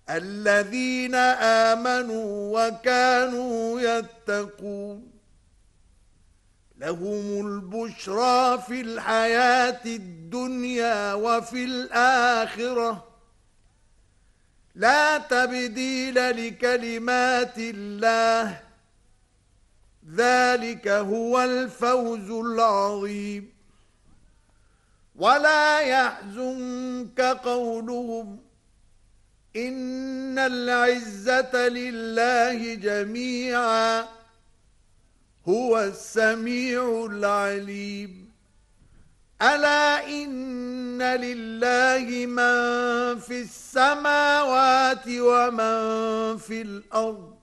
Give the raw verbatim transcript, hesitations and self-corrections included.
الذين آمنوا وكانوا يتقون لهم البشرى في الحياة الدنيا وفي الآخرة لا تبديل لكلمات الله ذلك هو الفوز العظيم ولا يحزنك قولهم إن العزة لله جميعا هو السميع العليم ألا إن لله من في السماوات ومن في الأرض